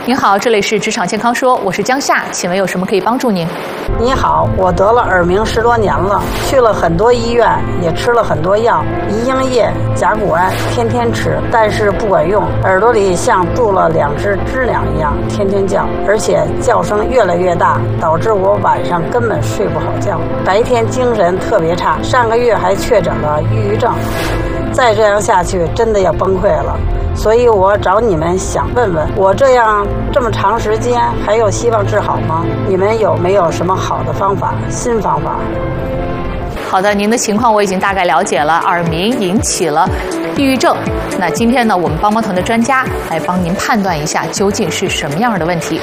您好，这里是职场健康说，我是江夏，请问有什么可以帮助您？ 你好，我得了耳鸣10多年了，去了很多医院，也吃了很多药，胰英液、甲钴胺，天天吃，但是不管用，耳朵里像住了2只知了一样，天天叫，而且叫声越来越大，导致我晚上根本睡不好觉，白天精神特别差，上个月还确诊了抑郁症。再这样下去，真的要崩溃了。所以我找你们想问问，我这么长时间还有希望治好吗？你们有没有什么好的方法、新方法？ 好的，您的情况我已经大概了解了，耳鸣引起了抑郁症。那今天呢，我们帮帮团的专家来帮您判断一下究竟是什么样的问题。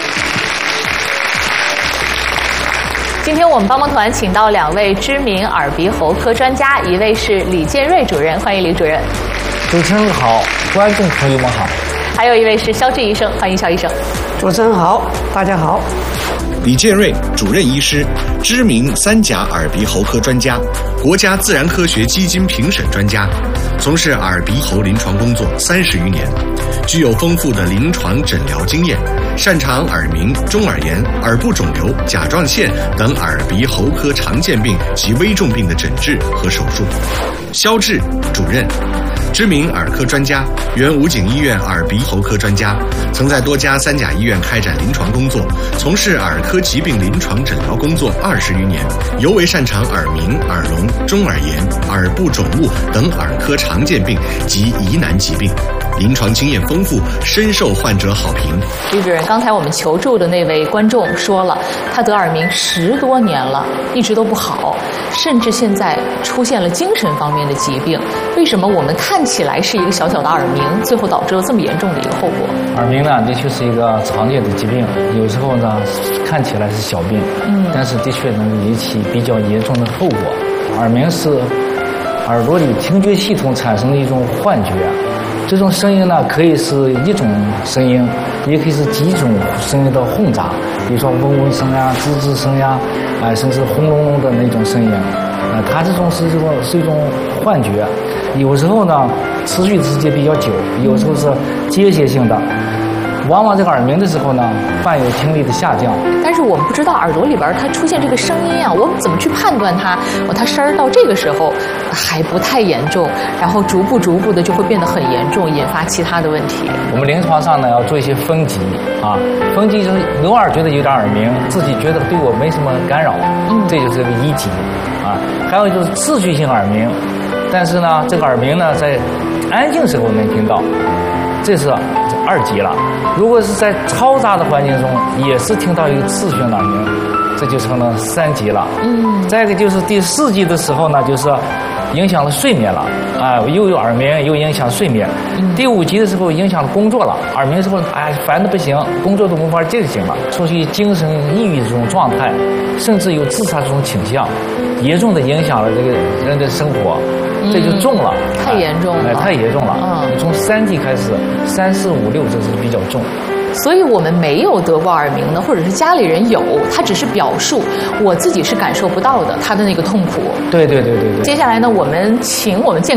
今天我们帮帮团请到2位知名耳鼻喉科专家，一位是李建瑞主任，欢迎李主任。 主持人好，观众朋友们好。 还有一位是肖志医生，欢迎肖医生。 主持人好，大家好。 李建瑞主任医师，知名3甲耳鼻喉科专家，国家自然科学基金评审专家，从事耳鼻喉临床工作30余年，具有丰富的临床诊疗经验，擅长耳鸣、中耳炎、耳部肿瘤、甲状腺等耳鼻喉科常见病及危重病的诊治和手术。肖志主任，知名耳科专家，原武警医院耳鼻喉科专家，曾在多家3甲医院开展临床工作，从事耳科疾病临床诊疗工作20余年，尤为擅长耳鸣、耳聋、中耳炎、耳部肿物等耳科常见病及疑难疾病，临床经验丰富，深受患者好评。 李主任，刚才我们求助的那位观众说了，他得耳鸣10多年了，一直都不好，甚至现在出现了精神方面的疾病。为什么我们看起来是一个小小的耳鸣，最后导致了这么严重的一个后果？ 耳鸣呢，的确是一个常见的疾病，有时候呢看起来是小病，但是的确能引起比较严重的后果。耳鸣是耳朵里听觉系统产生的一种幻觉，这种声音呢可以是一种声音，也可以是几种声音的混杂，比如说嗡嗡声呀、吱吱声呀，甚至轰隆隆的那种声音。它这种是一种幻觉，有时候呢持续时间比较久，有时候是间歇性的。往往这个耳鸣的时候呢，伴有听力的下降。 但是我们不知道耳朵里边它出现这个声音啊，我们怎么去判断它？它声儿到这个时候还不太严重，然后逐步的就会变得很严重，引发其他的问题。 我们临床上呢要做一些分级啊，分级就是偶尔觉得有点耳鸣，自己觉得对我没什么干扰，这就是个1级啊。还有就是持续性耳鸣，但是呢这个耳鸣呢在安静时候能听到，这是2级了。如果是在嘈杂的环境中也是听到一个持续性耳鸣，这就成了3级了。再一个就是第4级的时候呢，就是影响了睡眠了又有耳鸣又影响睡眠。第5级的时候影响了工作了，耳鸣的时候烦得不行，工作都无法进行了，处于精神抑郁这种状态，甚至有自杀这种倾向，严重的影响了这个人的生活。这就重了， 太严重了， 太严重了。从3级开始，3、4、5、6这是比较重。 所以我们没有得过耳鸣的，或者是家里人有，他只是表述，我自己是感受不到的他的那个痛苦。 对。 接下来呢，我们请我们健